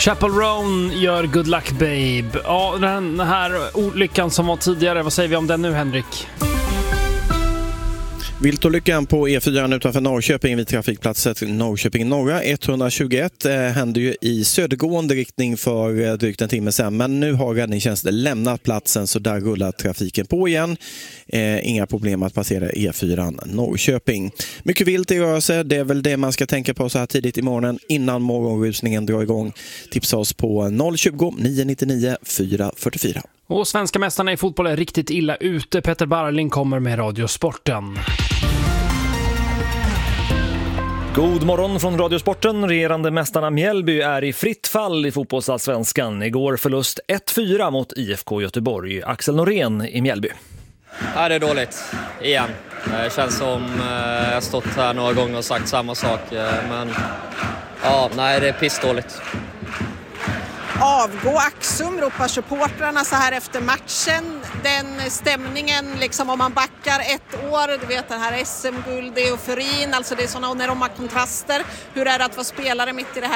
Chappell Roan gör Good Luck Babe. Ja, den här olyckan som var tidigare, vad säger vi om den nu, Henrik? Viltolyckan på E4 utanför Norrköping vid trafikplatsen Norrköping norra 121 hände ju i södergående riktning för drygt en timme sedan. Men nu har räddningstjänsten lämnat platsen, så där rullar trafiken på igen. Inga problem att passera E4 Norrköping. Mycket vilt i rörelse, det är väl det man ska tänka på så här tidigt i morgonen innan morgonrusningen drar igång. Tipsa oss på 020 999 444. Och svenska mästarna i fotboll är riktigt illa ute. Peter Barling kommer med Radiosporten. God morgon från Radiosporten. Regerande mästarna Mjällby är i fritt fall i fotbollsallsvenskan. Igår förlust 1-4 mot IFK Göteborg. Axel Norén i Mjällby. Ja, det är dåligt. Igen. Det känns som jag har stått här några gånger och sagt samma sak. Men ja, nej, det är pissdåligt. Avgå Axum, ropar supportrarna så här efter matchen. Den stämningen, liksom om man backar ett år, du vet det här SM-guld, euforin, alltså det är sådana enorma kontraster. Hur är det att vara spelare mitt i det här?